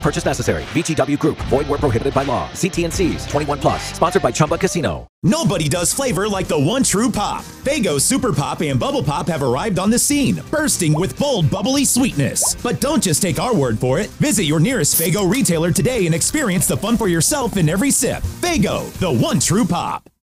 Purchase necessary. VGW Group. Void where prohibited by law. See T&Cs. 21 plus. Sponsored by Chumba Casino. Nobody does flavor like the one true pop. Faygo Super Pop and Bubble Pop have arrived on the scene, bursting with bold, bubbly sweetness. But don't just take our word for it. Visit your nearest Faygo retailer today and experience the fun for yourself in every sip. Faygo, the one true pop.